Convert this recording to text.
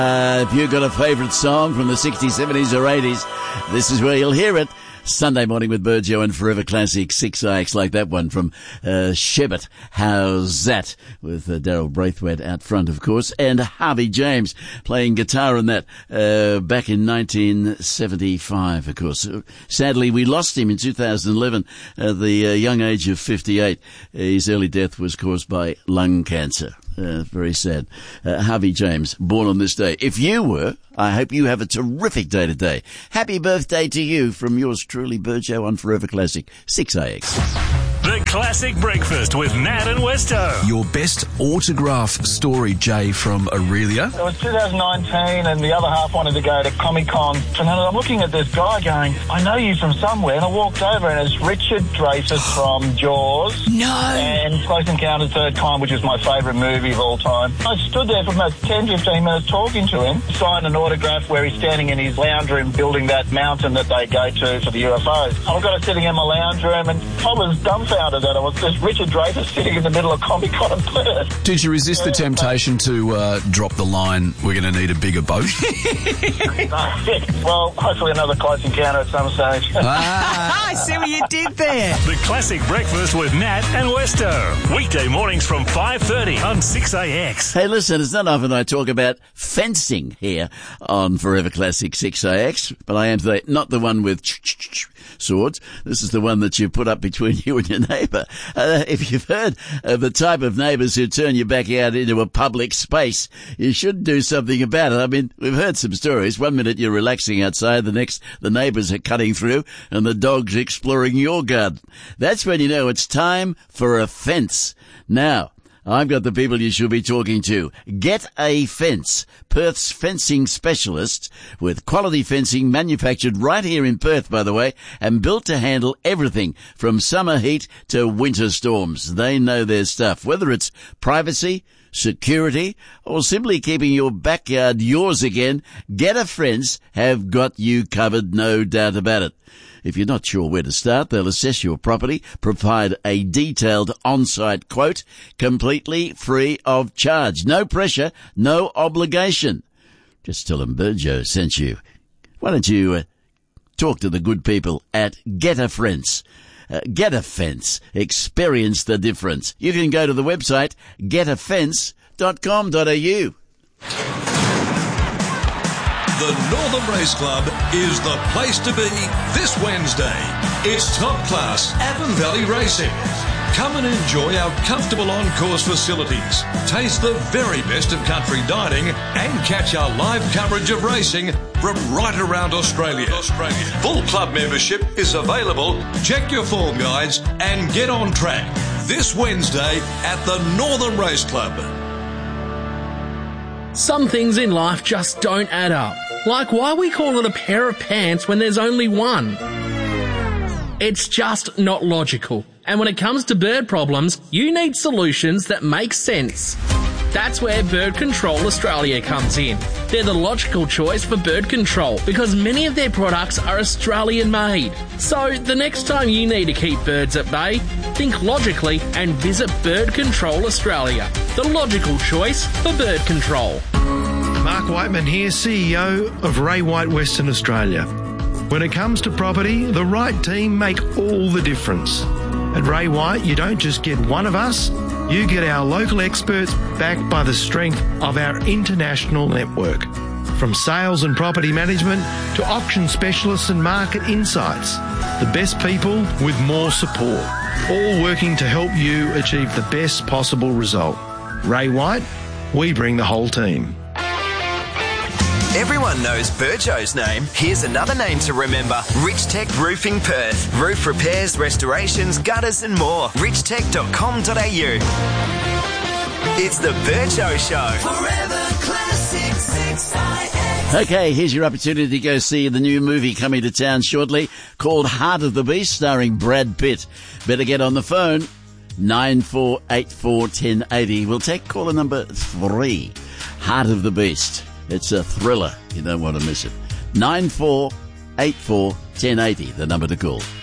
If you've got a favourite song from the 60s, 70s or 80s, this is where you'll hear it. Sunday morning with Burjo and Forever Classic 6IX, like that one from Shebbet. How's that? With Daryl Braithwaite out front, of course, and Harvey James playing guitar on that back in 1975, of course. Sadly, we lost him in 2011 at the young age of 58. His early death was caused by lung cancer. Very sad. Harvey James, born on this day. If you were, I hope you have a terrific day today. Happy birthday to you from yours truly, Burjo on Forever Classic 6IX. The Classic Breakfast with Nat and Westo. Your best autograph story, Jay, from Aurelia. It was 2019 and the other half wanted to go to Comic-Con. And I'm looking at this guy going, I know you from somewhere. And I walked over and it's Richard Dreyfuss from Jaws. No! And Close Encounters Third Kind, which is my favourite movie of all time. I stood there for about 10, 15 minutes talking to him. Signed an autograph where he's standing in his lounge room building that mountain that they go to for the UFOs. I've got it sitting in my lounge room and I was dumbfounded that it was just Richard Dreyfuss sitting in the middle of Comic-Con in Perth. Did you resist the temptation to drop the line, we're going to need a bigger boat? Well, hopefully another Close Encounter at some stage. I see what you did there. The Classic Breakfast with Nat and Westo. Weekday mornings from 5:30 on 6IX. Hey, listen, it's not often I talk about fencing here on Forever Classic 6IX, but I am today not the one with swords. This is the one that you put up between you and your neighbour. If you've heard of the type of neighbours who turn your backyard into a public space, you should do something about it. I mean, we've heard some stories. One minute you're relaxing outside, the next the neighbours are cutting through and the dog's exploring your garden. That's when you know it's time for a fence. Now, I've got the people you should be talking to. Get a Fence, Perth's fencing specialists, with quality fencing manufactured right here in Perth, by the way, and built to handle everything from summer heat to winter storms. They know their stuff, whether it's privacy, security, or simply keeping your backyard yours again. Get a Fence have got you covered, no doubt about it. If you're not sure where to start, they'll assess your property, provide a detailed on-site quote, completely free of charge. No pressure, no obligation. Just tell them Burjo sent you. Why don't you talk to the good people at Get a Fence? Get a Fence. Experience the difference. You can go to the website getafence.com.au. The Northern Race Club is the place to be this Wednesday. It's top class Avon Valley Racing. Come and enjoy our comfortable on-course facilities, taste the very best of country dining, and catch our live coverage of racing from right around Australia. Full club membership is available. Check your form guides and get on track this Wednesday at the Northern Race Club. Some things in life just don't add up. Like why we call it a pair of pants when there's only one. It's just not logical. And when it comes to bird problems, you need solutions that make sense. That's where Bird Control Australia comes in. They're the logical choice for bird control because many of their products are Australian made. So the next time you need to keep birds at bay, think logically and visit Bird Control Australia. The logical choice for bird control. Mark Whiteman here, CEO of Ray White Western Australia. When it comes to property, the right team make all the difference. At Ray White, you don't just get one of us, you get our local experts backed by the strength of our international network. From sales and property management to auction specialists and market insights, the best people with more support, all working to help you achieve the best possible result. Ray White, we bring the whole team. Everyone knows Burjo's name. Here's another name to remember. Rich Tech Roofing Perth. Roof repairs, restorations, gutters and more. richtech.com.au. It's the Burjo Show. Forever Classic 6IX. Okay, here's your opportunity to go see the new movie coming to town shortly called Heart of the Beast, starring Brad Pitt. Better get on the phone. 94841080. We'll take caller number 3. Heart of the Beast. It's a thriller. You don't want to miss it. 94841080, the number to call.